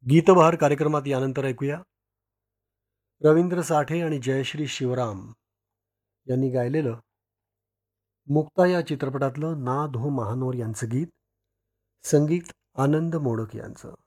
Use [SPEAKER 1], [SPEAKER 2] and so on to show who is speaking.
[SPEAKER 1] गीतबहार कार्यक्रमात यानंतर ऐकूया रवींद्र साठे आणि जयश्री शिवराम यांनी गायलेलं मुक्ता या चित्रपटातलं ना धो महानोर यांचं गीत, संगीत आनंद मोडक यांचं.